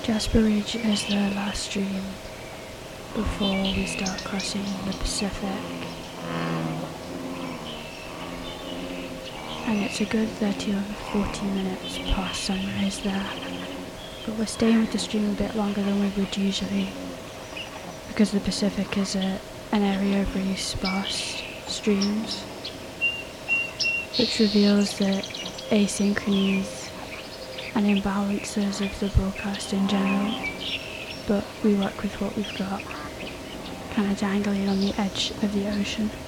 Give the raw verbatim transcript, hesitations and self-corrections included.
Jasper Ridge is the last stream before we start crossing the Pacific, and it's a good thirty or forty minutes past sunrise there, but we're staying with the stream a bit longer than we would usually because the Pacific is a, an area of really sparse streams, which reveals the asynchronies and imbalances of the broadcast in general, but we work with what we've got, kind of dangling on the edge of the ocean.